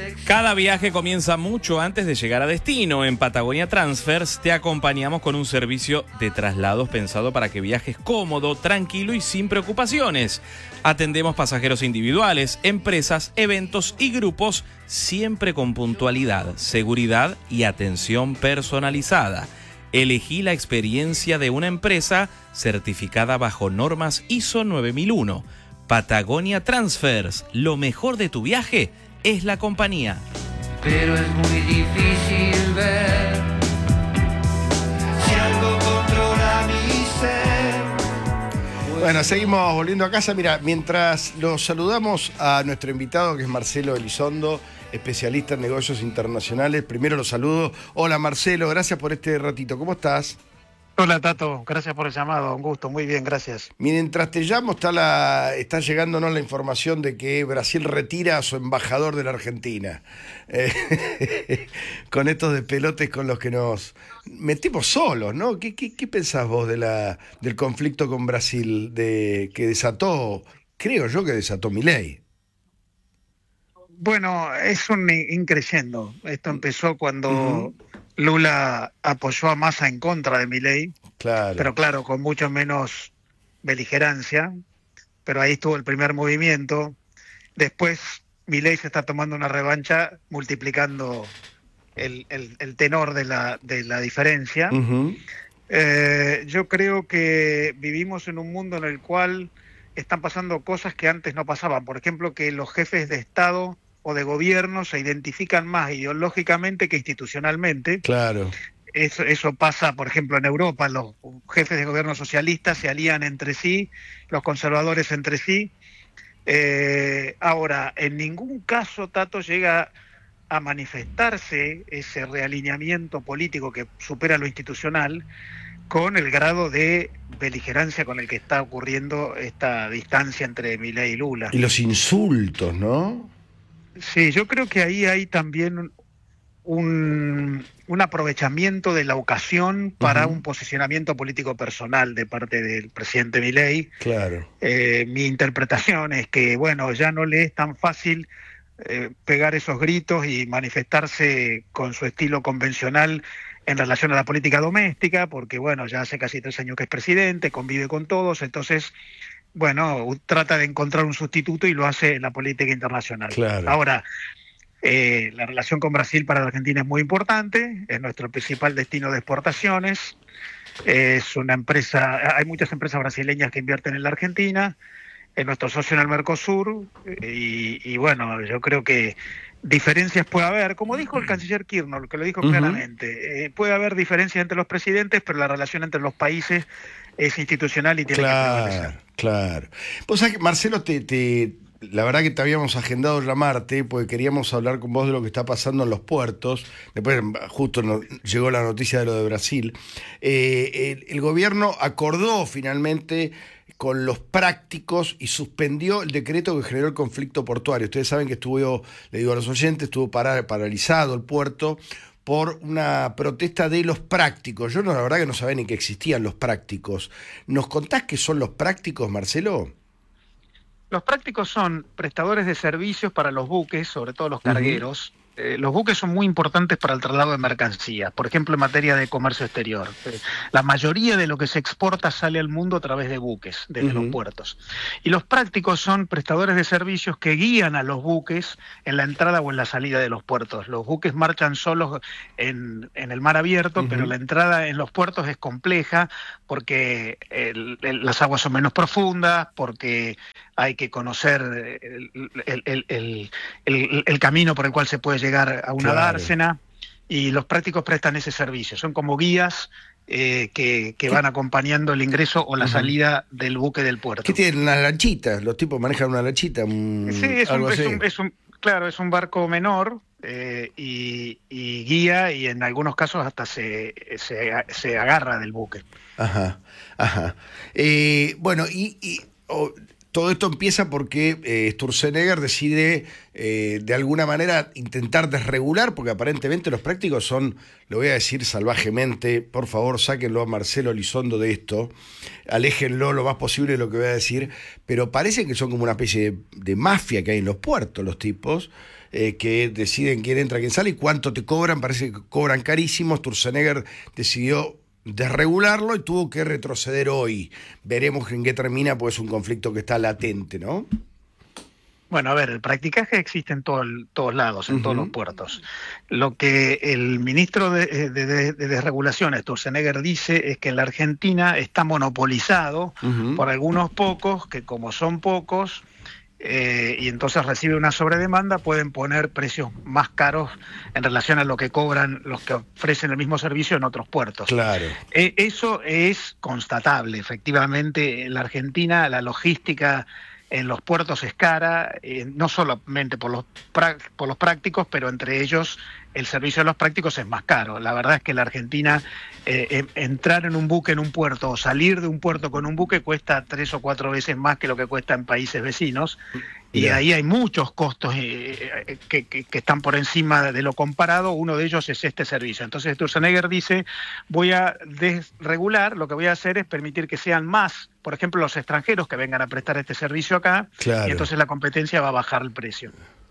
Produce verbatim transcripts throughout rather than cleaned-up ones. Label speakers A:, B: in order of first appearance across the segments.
A: Cada viaje comienza mucho antes de llegar a destino. En Patagonia Transfers te acompañamos con un servicio de traslados pensado para que viajes cómodo, tranquilo y sin preocupaciones. Atendemos pasajeros individuales, empresas, eventos y grupos, siempre con puntualidad, seguridad y atención personalizada. Elegí la experiencia de una empresa certificada bajo normas I S O nueve mil uno. Patagonia Transfers, lo mejor de tu viaje es la compañía.
B: Pero es muy difícil ver si algo controla mi ser.
C: Bueno, seguimos volviendo a casa. Mira, mientras los saludamos a nuestro invitado, que es Marcelo Elizondo, especialista en negocios internacionales. Primero los saludo. Hola Marcelo, gracias por este ratito. ¿Cómo estás?
D: Hola Tato, gracias por el llamado, un gusto, muy bien, gracias.
C: Mientras te llamo está, la, está llegándonos la información de que Brasil retira a su embajador de la Argentina. Eh, con estos despelotes con los que nos metimos solos, ¿no? ¿Qué, qué, qué pensás vos de la, del conflicto con Brasil de, que desató, creo yo que desató Milei?
D: Bueno, es un increyendo. Esto empezó cuando uh-huh. Lula apoyó a Massa en contra de Milei,
C: claro.
D: Pero claro, con mucho menos beligerancia, pero ahí estuvo el primer movimiento. Después Milei se está tomando una revancha multiplicando el, el, el tenor de la, de la diferencia.
C: Uh-huh.
D: Eh, yo creo que vivimos en un mundo en el cual están pasando cosas que antes no pasaban. Por ejemplo, que los jefes de Estado o de gobierno se identifican más ideológicamente que institucionalmente.
C: Claro.
D: Eso, eso pasa, por ejemplo, en Europa. Los jefes de gobierno socialistas se alían entre sí, los conservadores entre sí. Eh, ahora, en ningún caso, Tato, llega a manifestarse ese realineamiento político que supera lo institucional con el grado de beligerancia con el que está ocurriendo esta distancia entre Milei y Lula.
C: Y los insultos, ¿no?
D: Sí, yo creo que ahí hay también un, un aprovechamiento de la ocasión para uh-huh. un posicionamiento político personal de parte del presidente Milei.
C: Claro.
D: Eh, mi interpretación es que, bueno, ya no le es tan fácil eh, pegar esos gritos y manifestarse con su estilo convencional en relación a la política doméstica, porque, bueno, ya hace casi tres años que es presidente, convive con todos, entonces... Bueno, trata de encontrar un sustituto y lo hace en la política internacional.
C: Claro.
D: Ahora, eh, la relación con Brasil para la Argentina es muy importante, es nuestro principal destino de exportaciones, es una empresa, hay muchas empresas brasileñas que invierten en la Argentina, es nuestro socio en el Mercosur, y, y bueno, yo creo que diferencias puede haber, como dijo el canciller Kirchner, que lo dijo uh-huh. claramente, eh, puede haber diferencias entre los presidentes, pero la relación entre los países es institucional y tiene
C: claro,
D: que prevalecer.
C: Claro. Vos sabés que, Marcelo, te, te, la verdad que te habíamos agendado llamarte porque queríamos hablar con vos de lo que está pasando en los puertos. Después justo nos llegó la noticia de lo de Brasil. Eh, el, el gobierno acordó finalmente con los prácticos y suspendió el decreto que generó el conflicto portuario. Ustedes saben que estuvo, le digo a los oyentes, estuvo para, paralizado el puerto por una protesta de los prácticos. Yo no, la verdad que no sabía ni que existían los prácticos. ¿Nos contás qué son los prácticos, Marcelo?
D: Los prácticos son prestadores de servicios para los buques, sobre todo los cargueros. Uh-huh. Eh, los buques son muy importantes para el traslado de mercancías, por ejemplo en materia de comercio exterior. Eh, la mayoría de lo que se exporta sale al mundo a través de buques, desde uh-huh. los puertos. Y los prácticos son prestadores de servicios que guían a los buques en la entrada o en la salida de los puertos. Los buques marchan solos en, en el mar abierto, uh-huh. pero la entrada en los puertos es compleja porque el, el, las aguas son menos profundas, porque hay que conocer el, el, el, el, el, el camino por el cual se puede llegar a una
C: claro.
D: dársena, y los prácticos prestan ese servicio. Son como guías eh, que, que van acompañando el ingreso o la uh-huh. salida del buque del puerto.
C: ¿Qué tienen? Unas lanchitas, los tipos manejan una lanchita. Un,
D: sí, es
C: algo
D: un,
C: así.
D: Es un, es un, claro, es un barco menor eh, y, y guía, y en algunos casos hasta se, se, se agarra del buque.
C: Ajá, ajá. Eh, bueno, y... y oh, todo esto empieza porque eh, Sturzenegger decide eh, de alguna manera intentar desregular, porque aparentemente los prácticos son, lo voy a decir salvajemente, por favor sáquenlo a Marcelo Elizondo de esto, aléjenlo lo más posible de lo que voy a decir, pero parece que son como una especie de, de mafia que hay en los puertos los tipos, eh, que deciden quién entra, quién sale y cuánto te cobran, parece que cobran carísimo. Sturzenegger decidió desregularlo y tuvo que retroceder hoy. Veremos en qué termina, pues es un conflicto que está latente, ¿no?
D: Bueno, a ver, el practicaje existe en todo el- todos lados, en uh-huh. todos los puertos. Lo que el ministro de, de, de, de Desregulación, Sturzenegger, dice es que en la Argentina está monopolizado uh-huh. por algunos pocos, que como son pocos, Eh, y entonces recibe una sobredemanda, pueden poner precios más caros en relación a lo que cobran los que ofrecen el mismo servicio en otros puertos.
C: Claro.
D: Eh, eso es constatable. Efectivamente, en la Argentina la logística en los puertos es cara, eh, no solamente por los, por los prácticos, pero entre ellos el servicio de los prácticos es más caro. La verdad es que la Argentina, eh, entrar en un buque en un puerto o salir de un puerto con un buque cuesta tres o cuatro veces más que lo que cuesta en países vecinos. Y yeah. ahí hay muchos costos eh, que, que, que están por encima de lo comparado. Uno de ellos es este servicio. Entonces Sturzenegger dice, voy a desregular, lo que voy a hacer es permitir que sean más, por ejemplo, los extranjeros que vengan a prestar este servicio acá, claro. y entonces la competencia va a bajar el precio.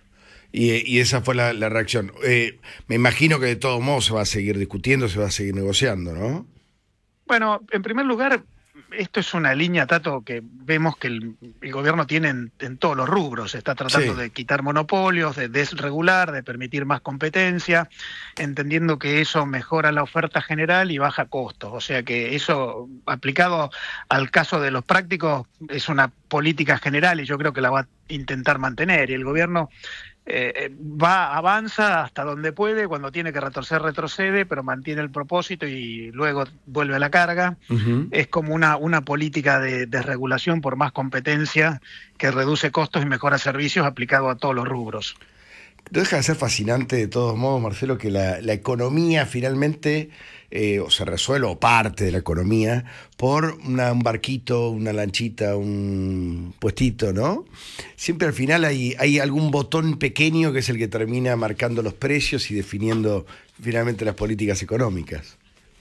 C: Y, y esa fue la, la reacción. Eh, me imagino que de todos modos se va a seguir discutiendo, se va a seguir negociando, ¿no?
D: Bueno, en primer lugar, esto es una línea, Tato, que vemos que el, el gobierno tiene en, en todos los rubros. Está tratando sí. de quitar monopolios, de desregular, de permitir más competencia, entendiendo que eso mejora la oferta general y baja costos. O sea que eso, aplicado al caso de los prácticos, es una política general y yo creo que la va a intentar mantener. Y el gobierno Eh, va, avanza hasta donde puede, cuando tiene que retroceder, retrocede, pero mantiene el propósito y luego vuelve a la carga. Uh-huh. Es como una, una política de desregulación por más competencia que reduce costos y mejora servicios aplicado a todos los rubros.
C: No deja de ser fascinante de todos modos, Marcelo, que la, la economía finalmente eh, o se resuelve, o parte de la economía, por una, un barquito, una lanchita, un puestito, ¿no? Siempre al final hay, hay algún botón pequeño que es el que termina marcando los precios y definiendo finalmente las políticas económicas.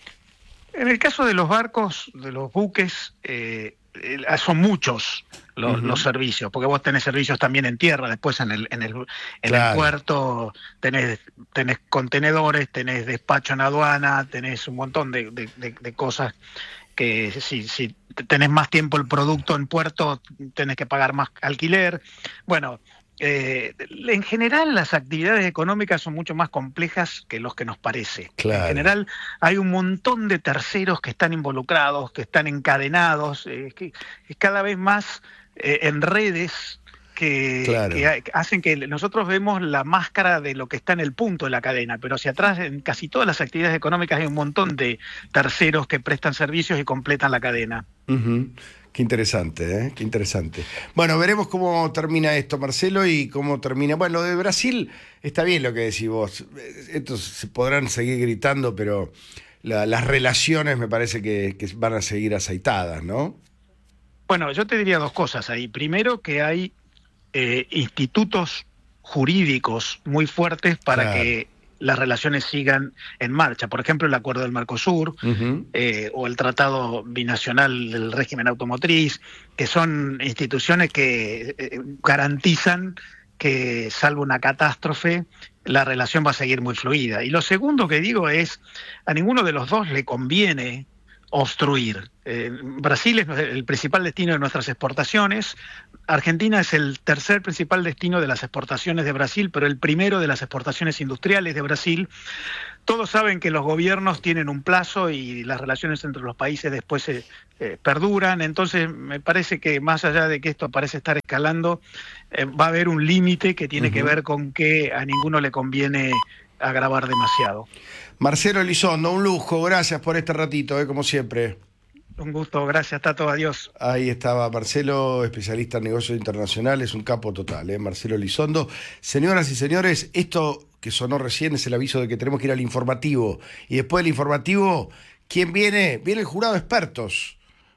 D: En el caso de los barcos, de los buques, eh, son muchos los, uh-huh. los servicios, porque vos tenés servicios también en tierra, después en el en el, en claro. el puerto tenés tenés contenedores, tenés despacho en aduana, tenés un montón de, de, de, de cosas que si, si tenés más tiempo el producto en puerto tenés que pagar más alquiler. Bueno, Eh, en general las actividades económicas son mucho más complejas que los que nos parece. Claro. En general hay un montón de terceros que están involucrados, que están encadenados, eh, que es cada vez más eh, en redes que, claro. que hacen que nosotros vemos la máscara de lo que está en el punto de la cadena, pero hacia atrás en casi todas las actividades económicas hay un montón de terceros que prestan servicios y completan la cadena.
C: Uh-huh. Qué interesante, ¿eh? Qué interesante. Bueno, veremos cómo termina esto, Marcelo, y cómo termina... Bueno, lo de Brasil está bien lo que decís vos. Estos se podrán seguir gritando, pero la, las relaciones me parece que, que van a seguir aceitadas, ¿no?
D: Bueno, yo te diría dos cosas ahí. Primero, que hay eh, institutos jurídicos muy fuertes para claro. que las relaciones sigan en marcha. Por ejemplo, el acuerdo del Mercosur, uh-huh. eh, o el Tratado Binacional del Régimen Automotriz, que son instituciones que eh, garantizan que, salvo una catástrofe, la relación va a seguir muy fluida. Y lo segundo que digo es, a ninguno de los dos le conviene obstruir. Eh, Brasil es el principal destino de nuestras exportaciones, Argentina es el tercer principal destino de las exportaciones de Brasil, pero el primero de las exportaciones industriales de Brasil. Todos saben que los gobiernos tienen un plazo y las relaciones entre los países después se eh, perduran, entonces me parece que más allá de que esto parece estar escalando, eh, va a haber un límite que tiene uh-huh. que ver con que a ninguno le conviene agravar demasiado.
C: Marcelo Elizondo, un lujo, gracias por este ratito, eh, como siempre.
D: Un gusto, gracias, Tato, adiós.
C: Ahí estaba Marcelo, especialista en negocios internacionales, un capo total, ¿eh? Marcelo Elizondo. Señoras y señores, esto que sonó recién es el aviso de que tenemos que ir al informativo. Y después del informativo, ¿quién viene? Viene el jurado de expertos.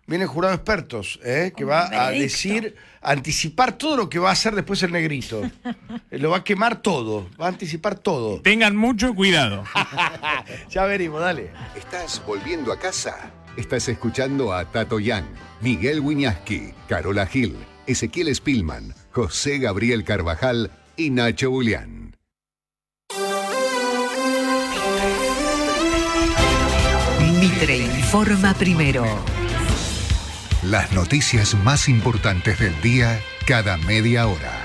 C: Viene el jurado de expertos, ¿eh? que va a decir, a anticipar todo lo que va a hacer después el negrito. Lo va a quemar todo, va a anticipar todo.
A: Tengan mucho cuidado.
C: Ya venimos, dale.
E: ¿Estás volviendo a casa? Estás escuchando a Tato Yang, Miguel Wiñaski, Carola Gil, Ezequiel Spillman, José Gabriel Carvajal y Nacho Julián.
F: Mitre informa primero.
E: Las noticias más importantes del día cada media hora.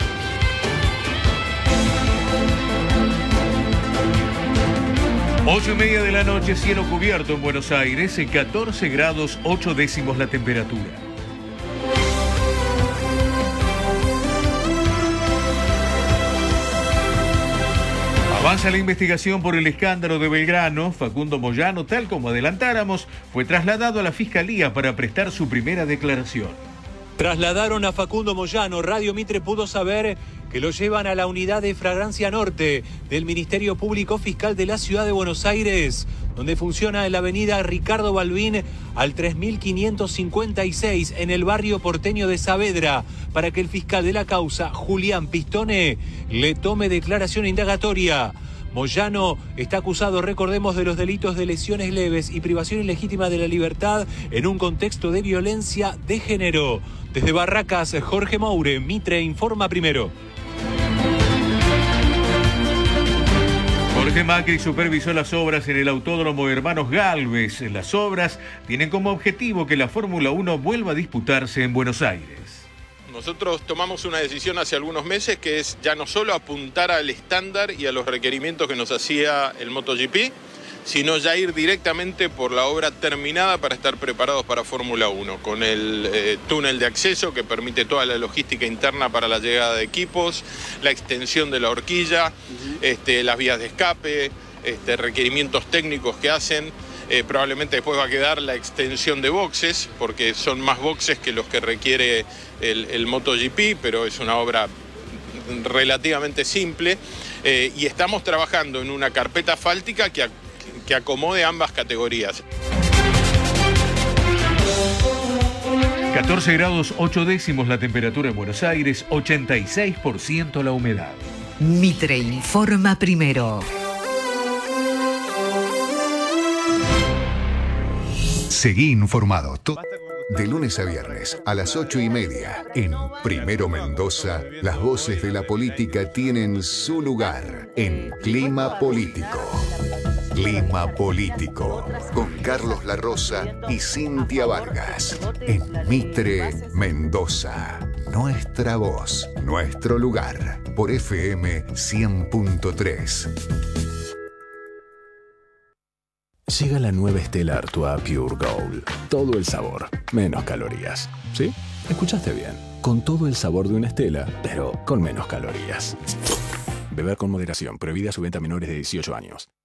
G: Ocho y media de la noche, cielo cubierto en Buenos Aires, en catorce grados ocho décimos la temperatura. Avanza la investigación por el escándalo de Belgrano. Facundo Moyano, tal como adelantáramos, fue trasladado a la Fiscalía para prestar su primera declaración.
H: Trasladaron a Facundo Moyano. Radio Mitre pudo saber que lo llevan a la unidad de Fragancia Norte del Ministerio Público Fiscal de la Ciudad de Buenos Aires, donde funciona en la avenida Ricardo Balbín al tres mil quinientos cincuenta y seis en el barrio porteño de Saavedra, para que el fiscal de la causa, Julián Pistone, le tome declaración indagatoria. Moyano está acusado, recordemos, de los delitos de lesiones leves y privación ilegítima de la libertad en un contexto de violencia de género. Desde Barracas, Jorge Moure, Mitre informa primero.
G: Jorge Macri supervisó las obras en el Autódromo Hermanos Gálvez. Las obras tienen como objetivo que la Fórmula uno vuelva a disputarse en Buenos Aires.
I: Nosotros tomamos una decisión hace algunos meses que es ya no solo apuntar al estándar y a los requerimientos que nos hacía el MotoGP, sino ya ir directamente por la obra terminada para estar preparados para Fórmula uno, con el eh, túnel de acceso que permite toda la logística interna para la llegada de equipos, la extensión de la horquilla, uh-huh. este, las vías de escape, este, requerimientos técnicos que hacen. Eh, probablemente después va a quedar la extensión de boxes, porque son más boxes que los que requiere el, el MotoGP, pero es una obra relativamente simple. Eh, y estamos trabajando en una carpeta asfáltica que, que acomode ambas categorías.
G: catorce grados ocho décimos la temperatura en Buenos Aires, ochenta y seis por ciento la humedad.
F: Mitre informa primero.
E: Seguí informado to- de lunes a viernes a las ocho y media en Primero Mendoza. Las voces de la política tienen su lugar en Clima Político. Clima Político con Carlos La Rosa y Cintia Vargas en Mitre Mendoza. Nuestra voz, nuestro lugar por F M cien punto tres.
J: Llega la nueva Stella Artois Pure Gold. Todo el sabor, menos calorías. ¿Sí? Escuchaste bien. Con todo el sabor de una Stella, pero con menos calorías. Beber con moderación. Prohibida su venta a menores de dieciocho años.